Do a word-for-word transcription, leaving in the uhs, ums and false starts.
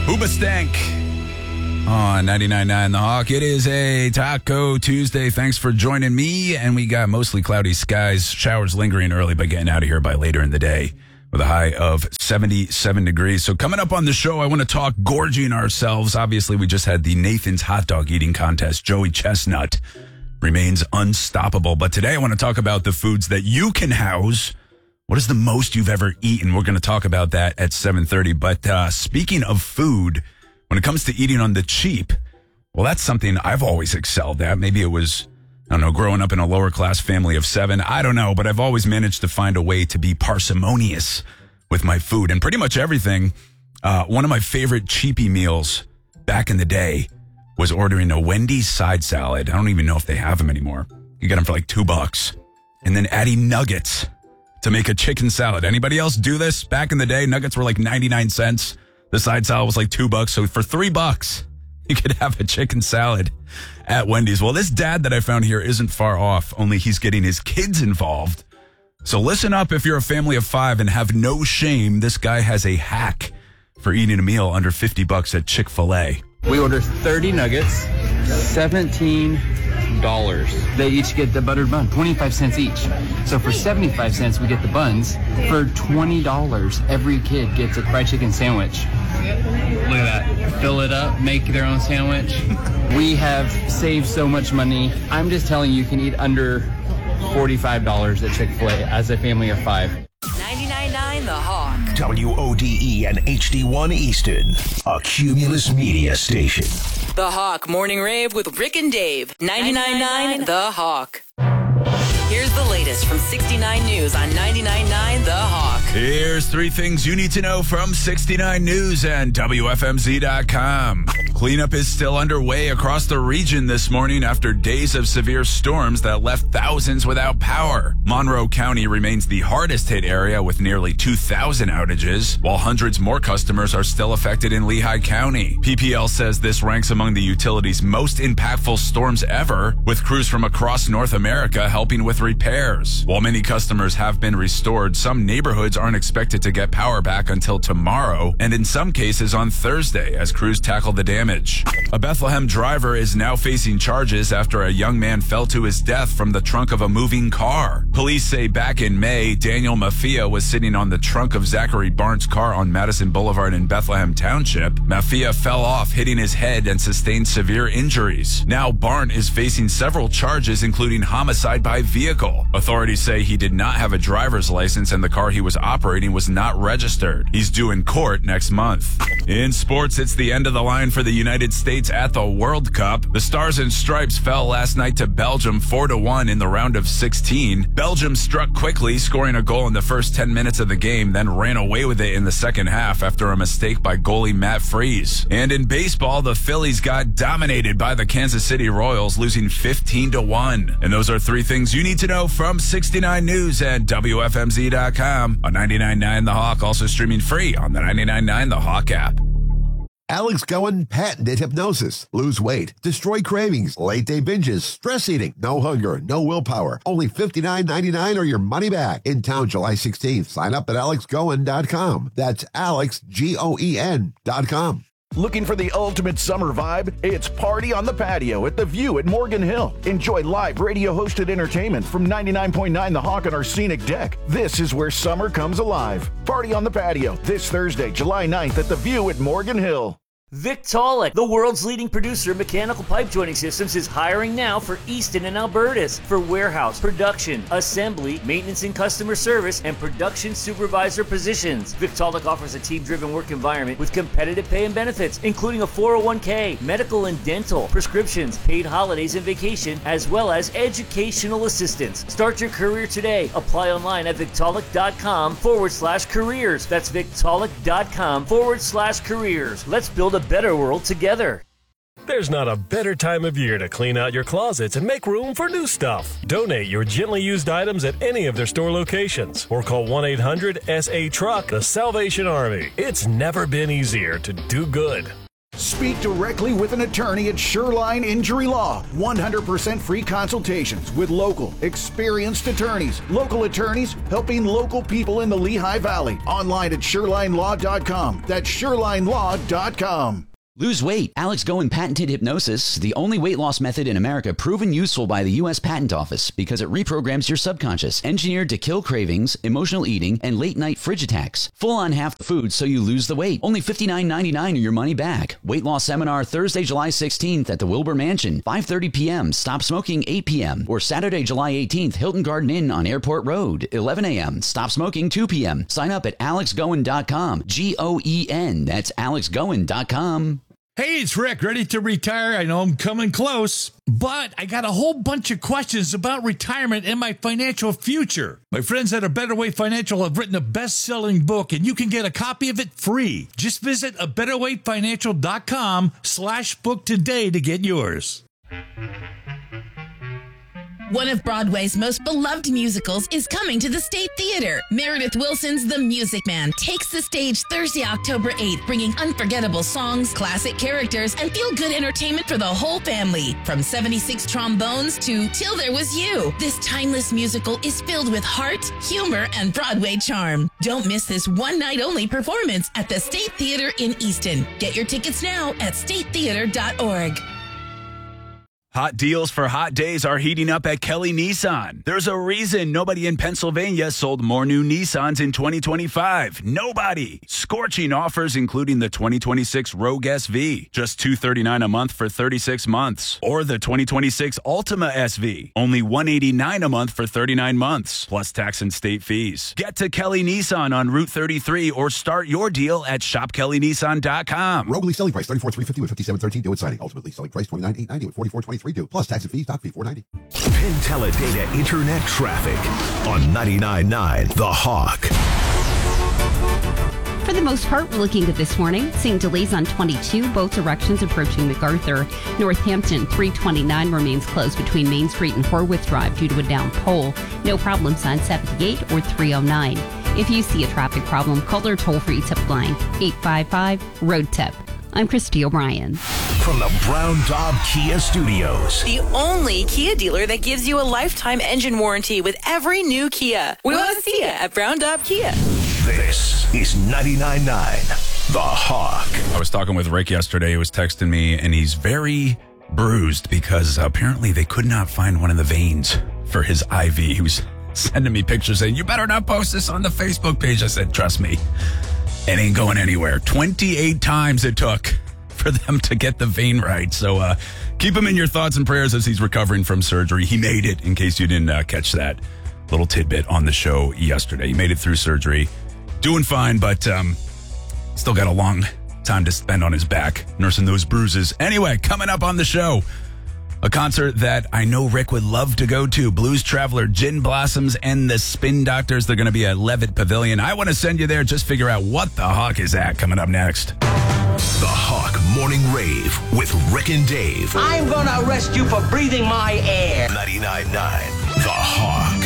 Hoobastank on ninety-nine point nine The Hawk. It is a Taco Tuesday. Thanks for joining me. And we got mostly cloudy skies, showers lingering early, but getting out of here by later in the day with a high of seventy-seven degrees. So coming up on the show, I want to talk gorging ourselves. Obviously, we just had the Nathan's hot dog eating contest. Joey Chestnut remains unstoppable. But today I want to talk about the foods that you can house. What is the most you've ever eaten? We're going to talk about that at seven thirty. But uh, speaking of food, when it comes to eating on the cheap, well, that's something I've always excelled at. Maybe it was, I don't know, growing up in a lower class family of seven. I don't know, but I've always managed to find a way to be parsimonious with my food and pretty much everything. Uh, one of my favorite cheapy meals back in the day was ordering a Wendy's side salad. I don't even know if they have them anymore. You get them for like two bucks. And then adding nuggets to make a chicken salad. Anybody else do this? Back in the day, nuggets were like ninety-nine cents. The side salad was like two bucks. So for three bucks, you could have a chicken salad at Wendy's. Well, this dad that I found here isn't far off, only he's getting his kids involved. So listen up if you're a family of five and have no shame. This guy has a hack for eating a meal under fifty bucks at Chick-fil-A. We order thirty nuggets, seventeen dollars. They each get the buttered bun, twenty-five cents each. So for seventy-five cents, we get the buns. For twenty dollars, every kid gets a fried chicken sandwich. Look at that. Fill it up, make their own sandwich. We have saved so much money. I'm just telling you, you can eat under forty-five dollars at Chick-fil-A as a family of five. ninety-nine point nine The Hawk. W O D E and H D one Easton, a Cumulus Media station. The Hawk Morning Rave with Rick and Dave. ninety-nine point nine The Hawk. Here's the latest from sixty-nine News on ninety-nine point nine The Hawk. Here's three things you need to know from sixty-nine News and W F M Z dot com. Cleanup is still underway across the region this morning after days of severe storms that left thousands without power. Monroe County remains the hardest hit area with nearly two thousand outages, while hundreds more customers are still affected in Lehigh County. P P L says this ranks among the utility's most impactful storms ever, with crews from across North America helping with repairs. While many customers have been restored, some neighborhoods aren't expected to get power back until tomorrow, and in some cases on Thursday, as crews tackle the damage. A Bethlehem driver is now facing charges after a young man fell to his death from the trunk of a moving car. Police say back in May, Daniel Mafia was sitting on the trunk of Zachary Barnes' car on Madison Boulevard in Bethlehem Township. Mafia fell off, hitting his head and sustained severe injuries. Now Barnes is facing several charges, including homicide by vehicle. Authorities say he did not have a driver's license and the car he was operating was not registered. He's due in court next month. In sports, it's the end of the line for the United States at the World Cup. The Stars and Stripes fell last night to Belgium four to one in the round of sixteen. Belgium struck quickly, scoring a goal in the first ten minutes of the game, then ran away with it in the second half after a mistake by goalie Matt Freese. And in baseball, the Phillies got dominated by the Kansas City Royals, losing fifteen to one. And those are three things you need to know from sixty-nine News and W F M Z dot com. On ninety-nine point nine The Hawk, also streaming free on the ninety-nine point nine The Hawk app. Alex Cohen patented hypnosis. Lose weight, destroy cravings, late day binges, stress eating, no hunger, no willpower. Only fifty-nine ninety-nine or your money back. In town July sixteenth. Sign up at alex goen dot com. That's Alex, G O E N dot com. Looking for the ultimate summer vibe? It's Party on the Patio at The View at Morgan Hill. Enjoy live radio-hosted entertainment from ninety-nine point nine The Hawk on our scenic deck. This is where summer comes alive. Party on the Patio this Thursday, July ninth at The View at Morgan Hill. Victaulic, the world's leading producer of mechanical pipe joining systems, is hiring now for Easton and Albertus for warehouse, production, assembly, maintenance and customer service, and production supervisor positions. Victaulic offers a team-driven work environment with competitive pay and benefits, including a four oh one k, medical and dental, prescriptions, paid holidays and vacation, as well as educational assistance. Start your career today. Apply online at victaulic.com forward slash careers. That's victaulic.com forward slash careers. Let's build a better world together. There's not a better time of year to clean out your closets and make room for new stuff. Donate your gently used items at any of their store locations or call one eight hundred S A truck, the Salvation Army. It's never been easier to do good. Speak directly with an attorney at Shoreline Injury Law. one hundred percent free consultations with local, experienced attorneys. Local attorneys helping local people in the Lehigh Valley. Online at shoreline law dot com. That's shoreline law dot com. Lose weight. Alex Goen patented hypnosis, the only weight loss method in America proven useful by the U S Patent Office because it reprograms your subconscious, engineered to kill cravings, emotional eating, and late-night fridge attacks. Full on half the food so you lose the weight. Only fifty-nine ninety-nine or your money back. Weight loss seminar Thursday, July sixteenth at the Wilbur Mansion, five thirty p.m. Stop smoking, eight p.m. Or Saturday, July eighteenth, Hilton Garden Inn on Airport Road, eleven a.m. Stop smoking, two p.m. Sign up at alex goen dot com. G O E N. That's alex goen dot com. Hey, it's Rick, ready to retire. I know I'm coming close, but I got a whole bunch of questions about retirement and my financial future. My friends at A Better Way Financial have written a best-selling book, and you can get a copy of it free. Just visit a better way financial dot com slash book today to get yours. One of Broadway's most beloved musicals is coming to the State Theater. Meredith Wilson's The Music Man takes the stage Thursday, October eighth, bringing unforgettable songs, classic characters, and feel-good entertainment for the whole family. From seventy-six trombones to Till There Was You, this timeless musical is filled with heart, humor, and Broadway charm. Don't miss this one-night-only performance at the State Theater in Easton. Get your tickets now at state theater dot org. Hot deals for hot days are heating up at Kelly Nissan. There's a reason nobody in Pennsylvania sold more new Nissans in twenty twenty-five. Nobody. Scorching offers, including the twenty twenty-six Rogue S V. Just two hundred thirty-nine dollars a month for thirty-six months. Or the twenty twenty-six Altima S V. Only one hundred eighty-nine dollars a month for thirty-nine months, plus tax and state fees. Get to Kelly Nissan on Route thirty-three or start your deal at shop kelly nissan dot com. Rogue lease selling price thirty-four thousand three hundred fifty dollars with fifty-seven thirteen due at signing. Ultimately selling price twenty-nine thousand eight hundred ninety dollars with forty-four thousand twenty-three due, plus tax and fees, doc fee four hundred ninety dollars. Penteledata Internet Traffic on ninety-nine point nine The Hawk. For the most part, we're looking good this morning. Seeing delays on twenty-two, both directions approaching MacArthur. Northampton three twenty-nine remains closed between Main Street and Horwith Drive due to a down pole. No problems on seventy-eight or three oh nine. If you see a traffic problem, call their toll-free tip line, eight five five, road tip. I'm Christy O'Brien. From the Brown Daub Kia Studios. The only Kia dealer that gives you a lifetime engine warranty with every new Kia. We want to see you at Brown Daub Kia. This is ninety-nine point nine The Hawk. I was talking with Rick yesterday. He was texting me, and he's very bruised because apparently they could not find one of the veins for his I V. He was sending me pictures saying, you better not post this on the Facebook page. I said, trust me, it ain't going anywhere. twenty-eight times it took for them to get the vein right. So uh, keep him in your thoughts and prayers as he's recovering from surgery. He made it, in case you didn't uh, catch that little tidbit on the show yesterday. He made it through surgery. Doing fine, but um, still got a long time to spend on his back, nursing those bruises. Anyway, coming up on the show, a concert that I know Rick would love to go to. Blues Traveler, Gin Blossoms, and the Spin Doctors. They're going to be at Levitt Pavilion. I want to send you there. Just figure out what the Hawk is at coming up next. The Hawk Morning Rave with Rick and Dave. I'm going to arrest you for breathing my air. ninety-nine point nine The Hawk.